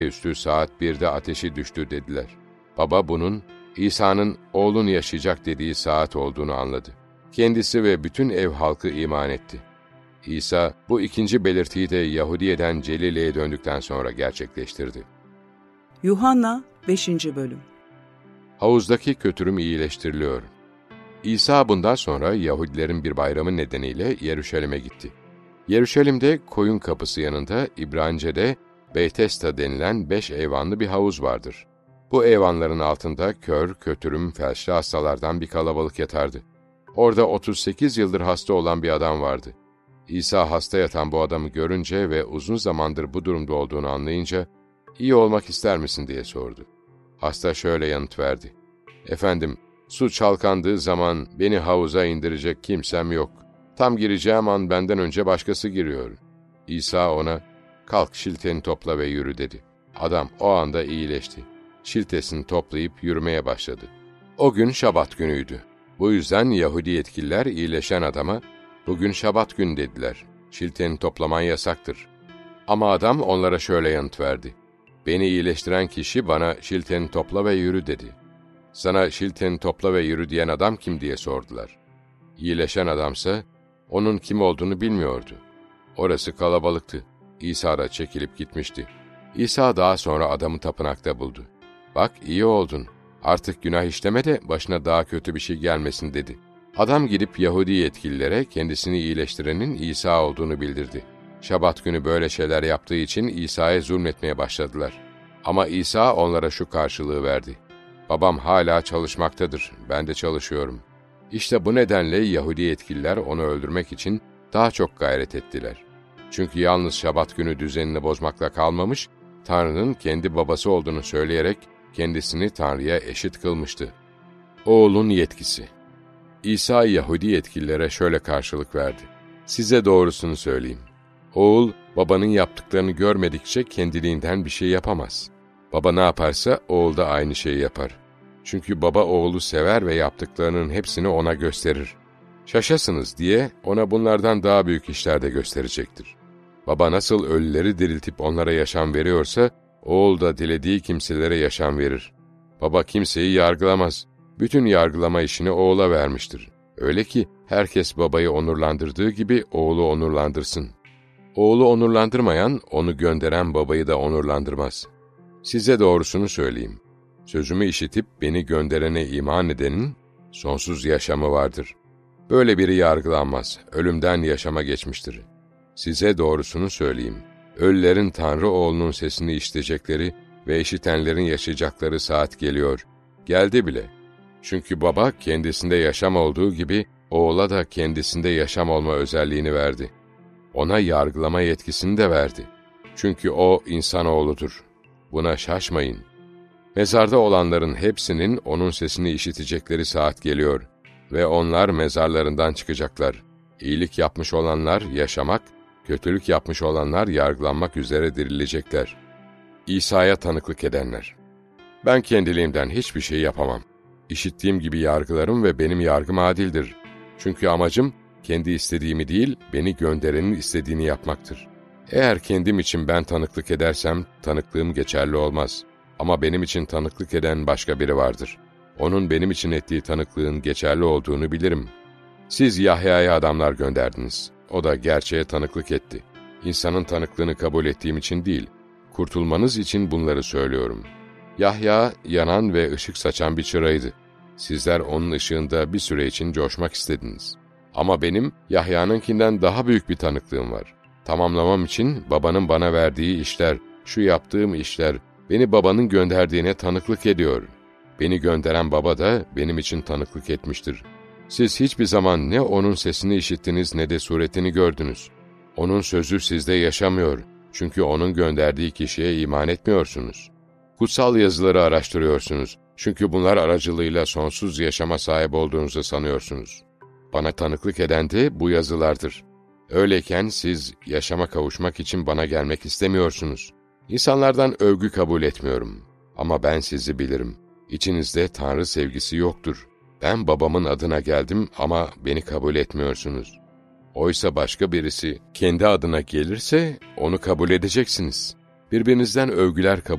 üstü saat 1'de ateşi düştü dediler. Baba bunun İsa'nın oğlun yaşayacak dediği saat olduğunu anladı. Kendisi ve bütün ev halkı iman etti. İsa bu ikinci belirtiyi de Yahudiye'den Celile'ye döndükten sonra gerçekleştirdi. Yuhanna 5. Bölüm. Havuzdaki kötürüm iyileştiriliyor. İsa bundan sonra Yahudilerin bir bayramı nedeniyle Yeruşalim'e gitti. Yeruşalim'de koyun kapısı yanında İbranice'de Beytesda denilen 5 eyvanlı bir havuz vardır. Bu eyvanların altında kör, kötürüm, felçli hastalardan bir kalabalık yatardı. Orada 38 yıldır hasta olan bir adam vardı. İsa hasta yatan bu adamı görünce ve uzun zamandır bu durumda olduğunu anlayınca, "İyi olmak ister misin?" diye sordu. Hasta şöyle yanıt verdi: "Efendim, su çalkandığı zaman beni havuza indirecek kimsem yok. Tam gireceğim an benden önce başkası giriyor." İsa ona, "Kalk, şilteni topla ve yürü." dedi. Adam o anda iyileşti. Şiltesini toplayıp yürümeye başladı. O gün Şabat günüydü. Bu yüzden Yahudi yetkililer iyileşen adama, "Bugün Şabat günü" dediler. "Şilteni toplaman yasaktır." Ama adam onlara şöyle yanıt verdi: "Beni iyileştiren kişi bana şilteni topla ve yürü dedi." "Sana şilteni topla ve yürü diyen adam kim?" diye sordular. İyileşen adamsa onun kim olduğunu bilmiyordu. Orası kalabalıktı. İsa da çekilip gitmişti. İsa daha sonra adamı tapınakta buldu. "Bak, iyi oldun. Artık günah işleme de başına daha kötü bir şey gelmesin." dedi. Adam gidip Yahudi yetkililere kendisini iyileştirenin İsa olduğunu bildirdi. Şabat günü böyle şeyler yaptığı için İsa'ya zulmetmeye başladılar. Ama İsa onlara şu karşılığı verdi: "Babam hala çalışmaktadır, ben de çalışıyorum." İşte bu nedenle Yahudi yetkililer onu öldürmek için daha çok gayret ettiler. Çünkü yalnız Şabat günü düzenini bozmakla kalmamış, Tanrı'nın kendi babası olduğunu söyleyerek kendisini Tanrı'ya eşit kılmıştı. Oğlun yetkisi. İsa Yahudi yetkililere şöyle karşılık verdi: "Size doğrusunu söyleyeyim. Oğul, babanın yaptıklarını görmedikçe kendiliğinden bir şey yapamaz. Baba ne yaparsa oğul da aynı şeyi yapar. Çünkü baba oğlu sever ve yaptıklarının hepsini ona gösterir. Şaşasınız diye ona bunlardan daha büyük işler de gösterecektir. Baba nasıl ölüleri diriltip onlara yaşam veriyorsa, oğul da dilediği kimselere yaşam verir. Baba kimseyi yargılamaz. Bütün yargılama işini oğula vermiştir. Öyle ki herkes babayı onurlandırdığı gibi oğlu onurlandırsın. Oğlu onurlandırmayan, onu gönderen babayı da onurlandırmaz. Size doğrusunu söyleyeyim. Sözümü işitip beni gönderene iman edenin sonsuz yaşamı vardır. Böyle biri yargılanmaz, ölümden yaşama geçmiştir. Size doğrusunu söyleyeyim. Ölülerin Tanrı oğlunun sesini işitecekleri ve işitenlerin yaşayacakları saat geliyor. Geldi bile. Çünkü baba kendisinde yaşam olduğu gibi oğula da kendisinde yaşam olma özelliğini verdi. Ona yargılama yetkisini de verdi. Çünkü o insanoğludur. Buna şaşmayın. Mezarda olanların hepsinin onun sesini işitecekleri saat geliyor ve onlar mezarlarından çıkacaklar. İyilik yapmış olanlar yaşamak, kötülük yapmış olanlar yargılanmak üzere dirilecekler. İsa'ya tanıklık edenler. Ben kendiliğimden hiçbir şey yapamam. İşittiğim gibi yargılarım ve benim yargım adildir. Çünkü amacım kendi istediğimi değil, beni gönderenin istediğini yapmaktır. Eğer kendim için ben tanıklık edersem, tanıklığım geçerli olmaz. Ama benim için tanıklık eden başka biri vardır. Onun benim için ettiği tanıklığın geçerli olduğunu bilirim. Siz Yahya'ya adamlar gönderdiniz. O da gerçeğe tanıklık etti. İnsanın tanıklığını kabul ettiğim için değil, kurtulmanız için bunları söylüyorum. Yahya, yanan ve ışık saçan bir çıraydı. Sizler onun ışığında bir süre için coşmak istediniz. Ama benim Yahya'nınkinden daha büyük bir tanıklığım var. Tamamlamam için babanın bana verdiği işler, şu yaptığım işler, beni babanın gönderdiğine tanıklık ediyor. Beni gönderen baba da benim için tanıklık etmiştir. Siz hiçbir zaman ne onun sesini işittiniz ne de suretini gördünüz. Onun sözü sizde yaşamıyor. Çünkü onun gönderdiği kişiye iman etmiyorsunuz. Kutsal yazıları araştırıyorsunuz. Çünkü bunlar aracılığıyla sonsuz yaşama sahip olduğunuzu sanıyorsunuz. Bana tanıklık eden de bu yazılardır. Öyleyken siz yaşama kavuşmak için bana gelmek istemiyorsunuz. İnsanlardan övgü kabul etmiyorum. Ama ben sizi bilirim. İçinizde Tanrı sevgisi yoktur. Ben babamın adına geldim ama beni kabul etmiyorsunuz. Oysa başka birisi kendi adına gelirse onu kabul edeceksiniz. Birbirinizden övgüler kabul